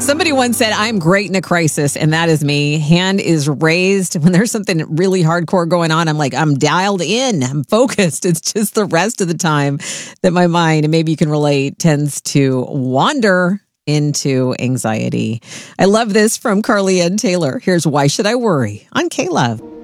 Somebody once said, I'm great in a crisis, and that is me. Hand is raised. When there's something really hardcore going on, I'm like, I'm dialed in. I'm focused. It's just the rest of the time that my mind, and maybe you can relate, tends to wander into anxiety. I love this from Carly Ann Taylor. Here's Why Should I Worry on K-Love.